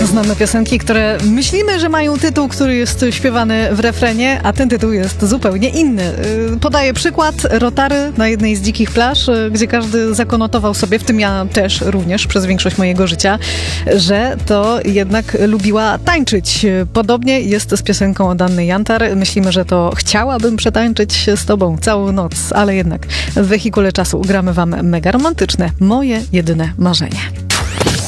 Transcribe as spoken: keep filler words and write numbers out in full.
Znamy piosenki, które myślimy, że mają tytuł, który jest śpiewany w refrenie, a ten tytuł jest zupełnie inny. Podaję przykład Rotary na jednej z dzikich plaż, gdzie każdy zakonotował sobie, w tym ja też również przez większość mojego życia, że to jednak lubiła tańczyć. Podobnie jest z piosenką od Anny Jantar. Myślimy, że to chciałabym przetańczyć z tobą całą noc, ale jednak w wehikule czasu gramy wam mega romantyczne, moje jedyne marzenie.